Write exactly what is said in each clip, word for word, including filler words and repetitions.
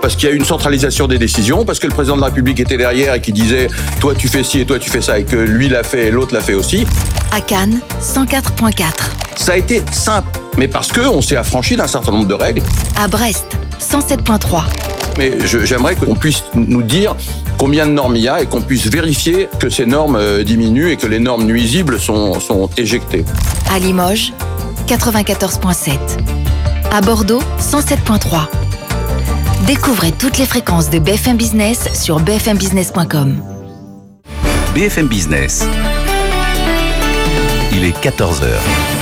parce qu'il y a une centralisation des décisions, parce que le président de la République était derrière et qui disait « toi tu fais ci et toi tu fais ça » et que lui l'a fait et l'autre l'a fait aussi. À Cannes, cent quatre virgule quatre. Ça a été simple, mais parce qu'on s'est affranchi d'un certain nombre de règles. À Brest, cent sept virgule trois. Mais je, j'aimerais qu'on puisse nous dire combien de normes il y a et qu'on puisse vérifier que ces normes diminuent et que les normes nuisibles sont, sont éjectées. À Limoges, quatre-vingt-quatorze virgule sept. À Bordeaux, cent sept virgule trois. Découvrez toutes les fréquences de B F M Business sur b f m business point com. B F M Business. Il est quatorze heures.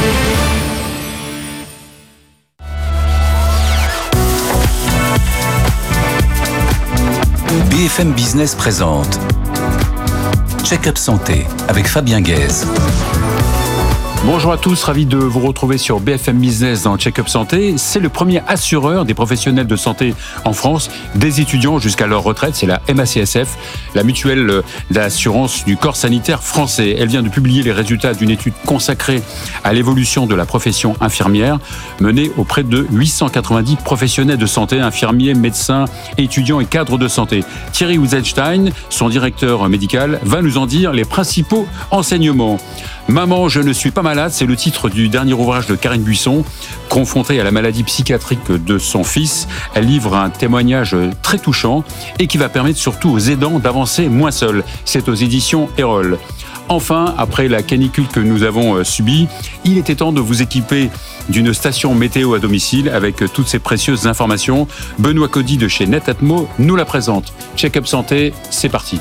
B F M Business présente Check-up Santé avec Fabien Guèze. Bonjour à tous, ravi de vous retrouver sur B F M Business dans Check-up Santé. C'est le premier assureur des professionnels de santé en France, des étudiants jusqu'à leur retraite. C'est la M A C S F, la mutuelle d'assurance du corps sanitaire français. Elle vient de publier les résultats d'une étude consacrée à l'évolution de la profession infirmière, menée auprès de huit cent quatre-vingt-dix professionnels de santé, infirmiers, médecins, étudiants et cadres de santé. Thierry Wieselstein, son directeur médical, va nous en dire les principaux enseignements. Maman, je ne suis pas malade, c'est le titre du dernier ouvrage de Karine Buisson. Confrontée à la maladie psychiatrique de son fils, elle livre un témoignage très touchant et qui va permettre surtout aux aidants d'avancer moins seuls. C'est aux éditions Erol. Enfin, après la canicule que nous avons subie, il était temps de vous équiper d'une station météo à domicile avec toutes ces précieuses informations. Benoît Cody de chez Netatmo nous la présente. Check-up Santé, c'est parti.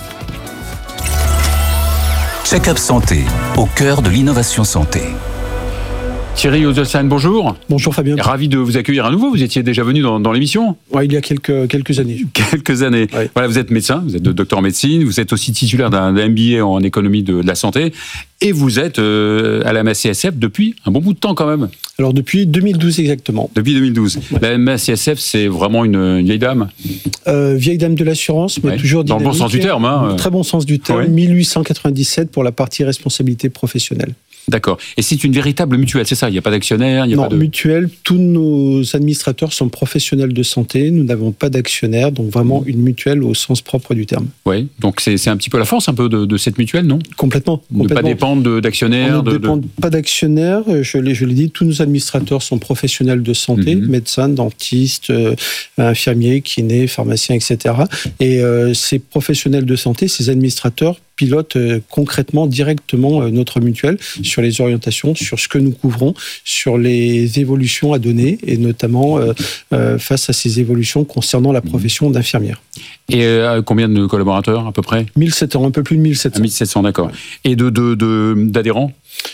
Check-up Santé, au cœur de l'innovation santé. Thierry Wieselstein, bonjour. Bonjour Fabien. Ravi de vous accueillir à nouveau. Vous étiez déjà venu dans, dans l'émission. Ouais, il y a quelques, quelques années. Quelques années. Ouais. Voilà, vous êtes médecin, vous êtes docteur en médecine, vous êtes aussi titulaire d'un M B A en économie de, de la santé et vous êtes euh, à la M A C S F depuis un bon bout de temps quand même. Alors depuis deux mille douze exactement. Depuis deux mille douze. Ouais. La M A C S F, c'est vraiment une, une vieille dame. Euh, vieille dame de l'assurance, mais ouais. toujours dynamique. Dans le bon sens du terme. Hein. Très bon sens du terme. Ouais. mille huit cent quatre-vingt-dix-sept pour la partie responsabilité professionnelle. D'accord. Et c'est une véritable mutuelle, c'est ça? Il n'y a pas d'actionnaire, il n'y a non, pas de... mutuelle. Tous nos administrateurs sont professionnels de santé. Nous n'avons pas d'actionnaire, donc vraiment une mutuelle au sens propre du terme. Oui. Donc c'est, c'est un petit peu la force un peu de, de cette mutuelle, non? Complètement. Ne pas dépendre de, d'actionnaires. On ne de, dépend de... pas d'actionnaires. Je l'ai, je l'ai dit. Tous nos administrateurs sont professionnels de santé, mm-hmm. médecins, dentistes, euh, infirmiers, kinés, pharmaciens, et cetera. Et euh, ces professionnels de santé, ces administrateurs pilote euh, concrètement, directement euh, notre mutuelle sur les orientations, sur ce que nous couvrons, sur les évolutions à donner et notamment euh, euh, face à ces évolutions concernant la profession d'infirmière. Et euh, combien de collaborateurs à peu près? mille sept cents, un peu plus de mille sept cents. mille sept cents, d'accord. Et de, de, de, d'adhérents?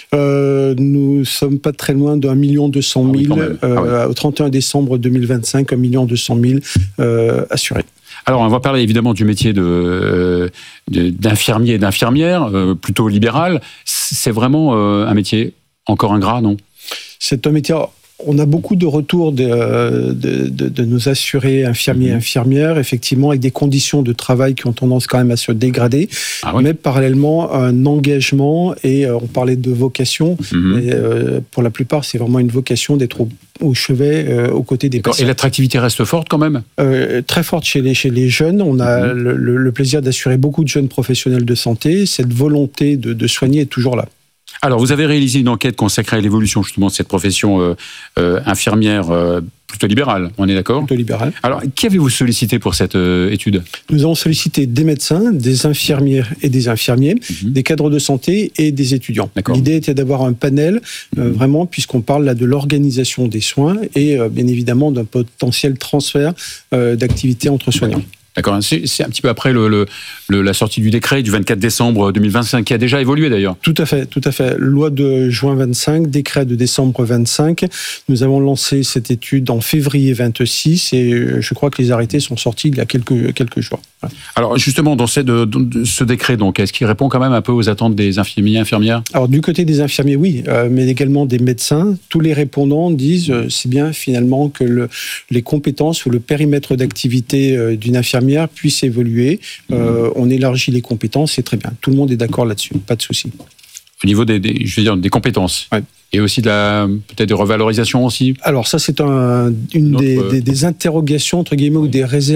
Euh, nous sommes pas très loin d'un million deux cent mille. Ah oui, euh, ah oui. Au trente et un décembre deux mille vingt-cinq, un million deux cent mille euh, assurés. Alors, on va parler évidemment du métier de, de, d'infirmier et d'infirmière, euh, plutôt libéral. C'est vraiment euh, un métier encore ingrat, non? C'est un métier... On a beaucoup de retours de, de, de, de nos assurés infirmiers et infirmières, effectivement, avec des conditions de travail qui ont tendance quand même à se dégrader, ah oui. mais parallèlement un engagement, et euh, on parlait de vocation, mm-hmm. et, euh, pour la plupart, c'est vraiment une vocation d'être au, au chevet, euh, aux côtés des D'accord. patients. Et l'attractivité reste forte quand même? euh, Très forte chez les, chez les jeunes. On a mm-hmm. le, le plaisir d'assurer beaucoup de jeunes professionnels de santé. Cette volonté de, de soigner est toujours là. Alors, vous avez réalisé une enquête consacrée à l'évolution justement de cette profession euh, euh, infirmière euh, plutôt libérale, on est d'accord? Plutôt libérale. Alors, qui avez-vous sollicité pour cette euh, étude? Nous avons sollicité des médecins, des infirmières et des infirmiers, mm-hmm. des cadres de santé et des étudiants. D'accord. L'idée était d'avoir un panel, euh, mm-hmm. vraiment, puisqu'on parle là de l'organisation des soins et euh, bien évidemment d'un potentiel transfert euh, d'activités entre soignants. D'accord, c'est, c'est un petit peu après le, le, le, la sortie du décret du vingt-quatre décembre deux mille vingt-cinq, qui a déjà évolué d'ailleurs. Tout à fait, tout à fait. Loi de juin vingt-cinq, décret de décembre vingt-cinq. Nous avons lancé cette étude en février vingt-six et je crois que les arrêtés sont sortis il y a quelques, quelques jours. Voilà. Alors justement, dans ce, de, de, ce décret, donc, est-ce qu'il répond quand même un peu aux attentes des infirmiers et infirmières? Alors du côté des infirmiers, oui, euh, mais également des médecins. Tous les répondants disent euh, c'est bien finalement que le, les compétences ou le périmètre d'activité euh, d'une infirmière puisse évoluer. Euh, on élargit les compétences, c'est très bien. Tout le monde est d'accord là-dessus, pas de souci. Au niveau des, des, je veux dire, des compétences. Ouais. Et aussi de la, peut-être des revalorisations aussi. Alors ça, c'est un, une Notre... des, des, des interrogations entre guillemets ou des réserves